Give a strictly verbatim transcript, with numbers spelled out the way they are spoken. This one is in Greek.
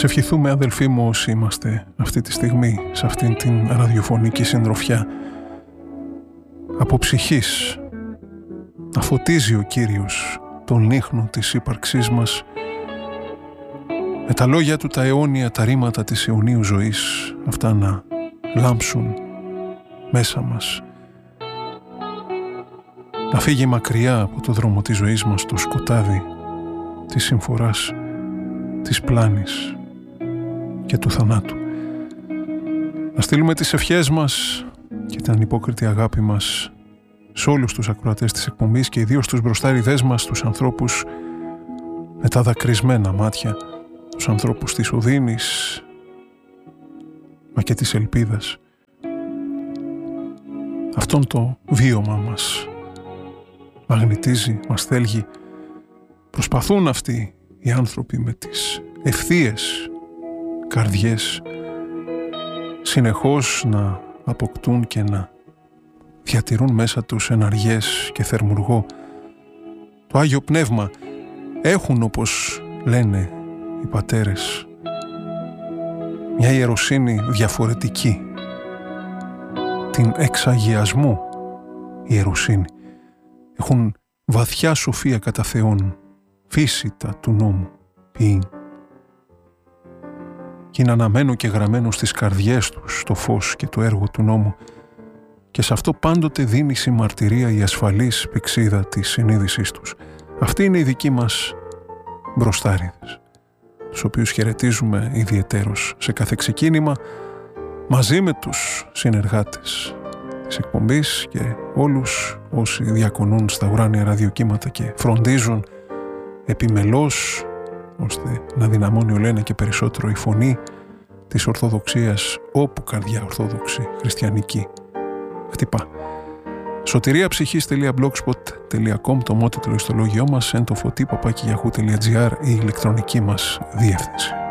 Ας ευχηθούμε, αδελφοί μου, όσοι είμαστε αυτή τη στιγμή σε αυτήν την ραδιοφωνική συντροφιά, από ψυχής να φωτίζει ο Κύριος τον ίχνο της ύπαρξής μας με τα λόγια του τα αιώνια, τα ρήματα της αιωνίου ζωής, αυτά να λάμψουν μέσα μας, να φύγει μακριά από το δρόμο της ζωής μας το σκοτάδι της συμφοράς, της πλάνης και του θανάτου. Να στείλουμε τις ευχές μας και την ανυπόκριτη αγάπη μας σε όλους τους ακροατές της εκπομπής και ιδίως τους μπροστάριδές μας, τους ανθρώπους με τα δακρυσμένα μάτια, τους ανθρώπους της οδύνης μα και της ελπίδας. Αυτόν το βίωμα μας μαγνητίζει, μας θέλγει. Προσπαθούν αυτοί οι άνθρωποι με τις ευθείες καρδιές συνεχώς να αποκτούν και να διατηρούν μέσα τους εναργές και θερμουργό το Άγιο Πνεύμα. Έχουν, όπως λένε οι πατέρες, μια ιεροσύνη διαφορετική, την εξαγιασμού ιεροσύνη. Έχουν βαθιά σοφία κατά Θεόν, φύσιτα του νόμου ποιήν, και είναι αναμένο και γραμμένο στις καρδιές τους το φως και το έργο του νόμου, και σε αυτό πάντοτε δίνει συμμαρτυρία η ασφαλής πηξίδα της συνείδησής τους. Αυτοί είναι οι δικοί μας μπροστάριδες, τους οποίους χαιρετίζουμε ιδιαιτέρως σε κάθε ξεκίνημα, μαζί με τους συνεργάτες της εκπομπής και όλους όσοι διακονούν στα ουράνια ραδιοκύματα και φροντίζουν επιμελώς ώστε να δυναμώνει όλο ένα και περισσότερο η φωνή της Ορθοδοξίας, όπου καρδιά ορθόδοξη χριστιανική χτυπά. σωτηρία ψυχής τελεία blogspot τελεία com το μότιτλο ιστολόγιό μας, εν το φωτί παπάκι γιαχού τελεία τζι άρ η ηλεκτρονική μας διεύθυνση.